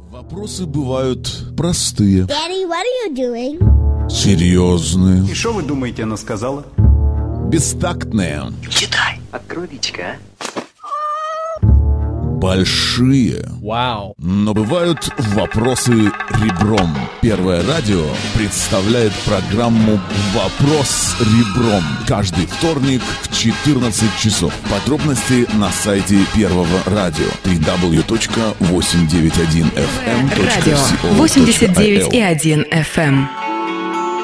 Вопросы бывают простые. Daddy, what are you doing? Серьезные. И что вы думаете, она сказала? Бестактные. Читай. Открой личико, а? Большие. Вау. Но бывают вопросы ребром. Первое радио представляет программу «Вопрос ребром» каждый вторник в 14 часов. Подробности на сайте Первого радио www.891fm.co.il. Радио 89,1 FM.